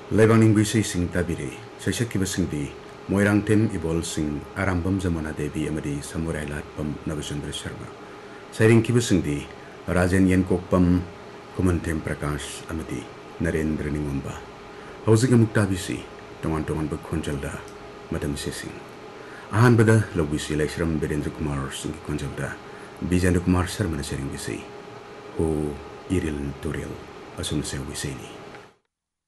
Lebaning Bisi Sing Tabiri, Sashaki Singdi, Moirangtem Ibol Sing, Arambam Zamana Devi Amadi, Samurai Latpam, Navasundra Sharma. Sairing Kibasingdi, Rajan Yenkokpam, Kumantem Prakash Amadi, Narendra Ningumba. Housing Muktabisi, Toman Toman Bakonjalda, Madam Sissing. Ahanbada, Lobisi Leshram Bedendra Kumar Singh Konjalda, Bijandra Kumar Sharma Sharing Bisi, O Iril Turil, Asum Se Wiseni.